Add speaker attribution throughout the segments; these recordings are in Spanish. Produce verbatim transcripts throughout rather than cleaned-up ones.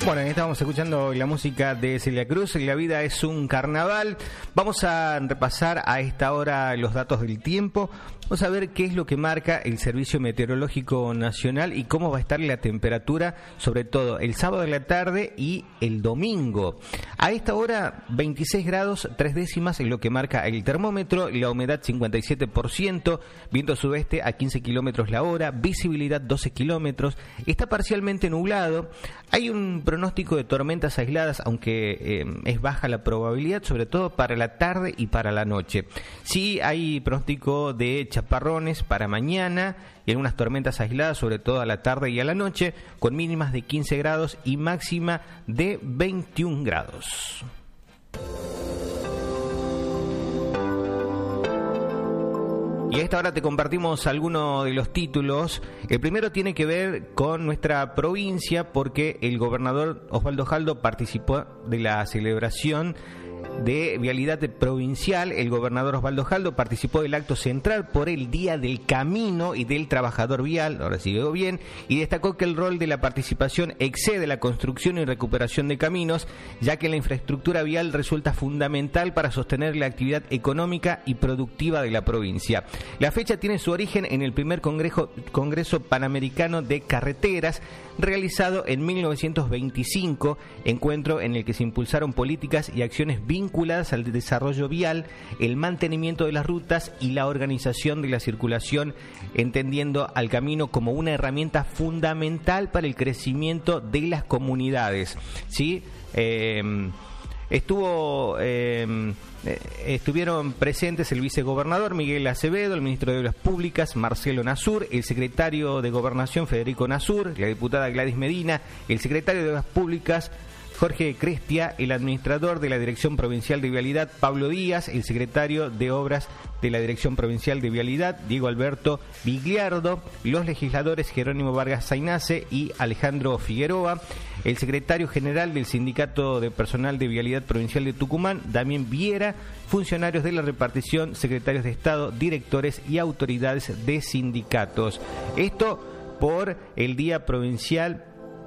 Speaker 1: Bueno, ahí estábamos escuchando la música de Celia Cruz. La vida es un carnaval. Vamos a repasar a esta hora los datos del tiempo. Vamos a ver qué es lo que marca el Servicio Meteorológico Nacional y cómo va a estar la temperatura, sobre todo el sábado de la tarde y el domingo. A esta hora, veintiséis grados, tres décimas es lo que marca el termómetro, la humedad cincuenta y siete por ciento, viento sudeste a quince kilómetros la hora, visibilidad doce kilómetros, está parcialmente nublado, hay un pronóstico de tormentas aisladas, aunque eh, es baja la probabilidad, sobre todo para la tarde y para la noche. Sí hay pronóstico de chaparrones para mañana y algunas tormentas aisladas, sobre todo a la tarde y a la noche, con mínimas de quince grados y máxima de veintiún grados. Y a esta hora te compartimos algunos de los títulos. El primero tiene que ver con nuestra provincia, porque el gobernador Osvaldo Jaldo participó de la celebración de vialidad provincial. El gobernador Osvaldo Jaldo participó del acto central por el Día del Camino y del Trabajador Vial, ahora sí veo bien, y destacó que el rol de la participación excede la construcción y recuperación de caminos, ya que la infraestructura vial resulta fundamental para sostener la actividad económica y productiva de la provincia. La fecha tiene su origen en el primer Congreso, Congreso Panamericano de Carreteras, realizado en mil novecientos veinticinco, encuentro en el que se impulsaron políticas y acciones vinculadas al desarrollo vial, el mantenimiento de las rutas y la organización de la circulación, entendiendo al camino como una herramienta fundamental para el crecimiento de las comunidades. ¿Sí? Eh, estuvo... Eh, Estuvieron presentes el vicegobernador Miguel Acevedo, el ministro de Obras Públicas Marcelo Nasur, el secretario de Gobernación Federico Nasur, la diputada Gladys Medina, el secretario de Obras Públicas Jorge Crestia, el administrador de la Dirección Provincial de Vialidad Pablo Díaz, el secretario de Obras de la Dirección Provincial de Vialidad Diego Alberto Vigliardo, los legisladores Jerónimo Vargas Zainace y Alejandro Figueroa, el secretario general del Sindicato de Personal de Vialidad Provincial de Tucumán, Damián Viera, funcionarios de la repartición, secretarios de Estado, directores y autoridades de sindicatos. Esto por el Día Provincial,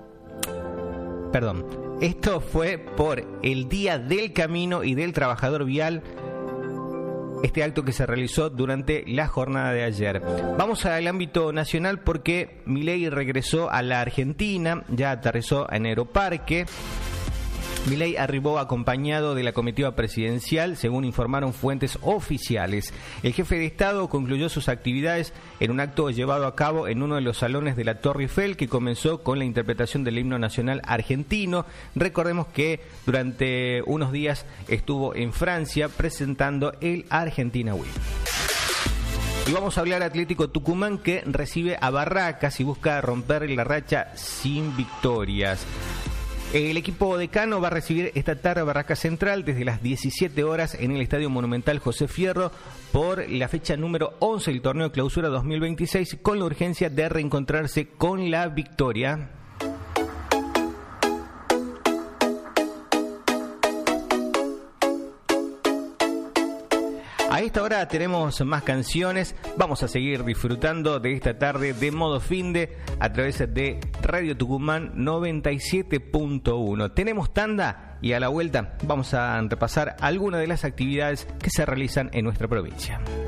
Speaker 1: perdón, esto fue por el Día del Camino y del Trabajador Vial, este acto que se realizó durante la jornada de ayer. Vamos al ámbito nacional porque Milei regresó a la Argentina, ya aterrizó en Aeroparque. Milei arribó acompañado de la comitiva presidencial, según informaron fuentes oficiales. El jefe de Estado concluyó sus actividades en un acto llevado a cabo en uno de los salones de la Torre Eiffel, que comenzó con la interpretación del himno nacional argentino. Recordemos que durante unos días estuvo en Francia presentando el Argentina Week. Y vamos a hablar de Atlético Tucumán, que recibe a Barracas y busca romper la racha sin victorias. El equipo decano va a recibir esta tarde a Barracas Central desde las diecisiete horas en el Estadio Monumental José Fierro por la fecha número once del torneo Clausura dos mil veintiséis, con la urgencia de reencontrarse con la victoria. A esta hora tenemos más canciones. Vamos a seguir disfrutando de esta tarde de modo finde a través de Radio Tucumán noventa y siete punto uno. Tenemos tanda y a la vuelta vamos a repasar algunas de las actividades que se realizan en nuestra provincia.